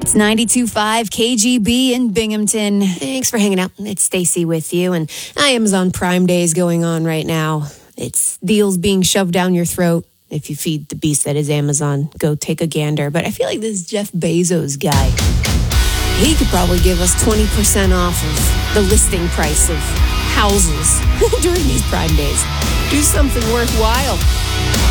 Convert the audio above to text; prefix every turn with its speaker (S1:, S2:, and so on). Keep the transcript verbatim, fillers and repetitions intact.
S1: It's ninety-two point five K G B in Binghamton.
S2: Thanks for hanging out. It's Stacy with you, and Amazon Prime Day is going on right now. It's deals being shoved down your throat. If you feed the beast that is Amazon, go take a gander. But I feel like this Jeff Bezos guy, he could probably give us twenty percent off of the listing price of houses during these Prime Days. Do something worthwhile.